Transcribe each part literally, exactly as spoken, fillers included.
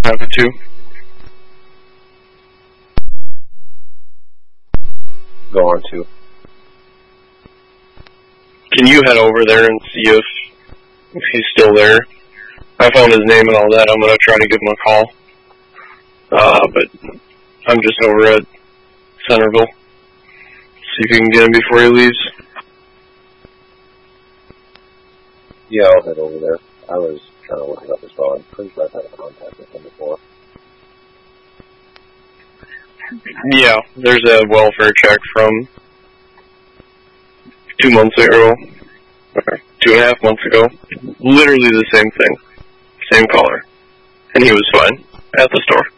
Happy to. Go on to. Can you head over there and see if, if he's still there? I found his name and all that. I'm going to try to give him a call. Uh, but I'm just over at Centerville. See if you can get him before he leaves. Yeah, I'll head over there. I was trying to look it up as well. I'm pretty sure I've had a contact with him before. Yeah, there's a welfare check from two months ago, or two and a half months ago. Literally the same thing. Same caller. And he was fine at the store.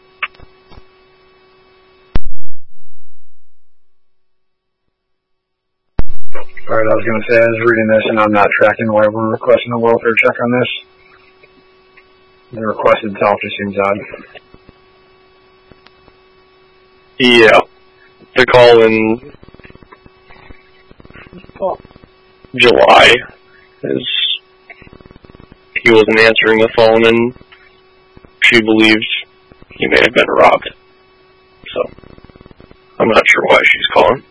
Alright, I was going to say, I was reading this and I'm not tracking why we're requesting a welfare check on this. The request itself just seems odd. Yeah. The call in July is he wasn't answering the phone and she believed he may have been robbed. So, I'm not sure why she's calling.